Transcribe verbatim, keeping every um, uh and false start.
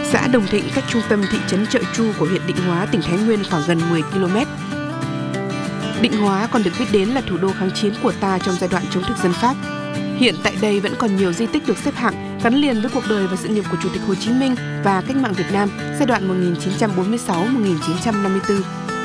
Xã Đồng Thịnh cách trung tâm thị trấn Chợ Chu của huyện Định Hóa, tỉnh Thái Nguyên khoảng gần mười ki lô mét. Định Hóa còn được biết đến là thủ đô kháng chiến của ta trong giai đoạn chống thực dân Pháp. Hiện tại đây vẫn còn nhiều di tích được xếp hạng gắn liền với cuộc đời và sự nghiệp của Chủ tịch Hồ Chí Minh và cách mạng Việt Nam giai đoạn một nghìn chín trăm bốn mươi sáu đến một nghìn chín trăm năm mươi tư.